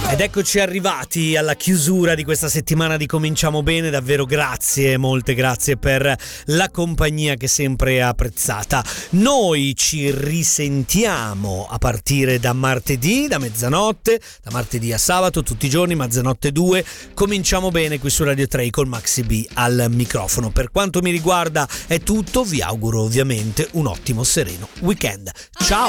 Ed eccoci arrivati alla chiusura di questa settimana di Cominciamo Bene, davvero grazie, molte grazie per la compagnia che sempre è apprezzata. Noi ci risentiamo a partire da martedì, da mezzanotte, da martedì a sabato, tutti i giorni, mezzanotte 2, Cominciamo Bene qui su Radio 3 con Maxi B al microfono. Per quanto mi riguarda è tutto, vi auguro ovviamente un ottimo sereno weekend. Ciao!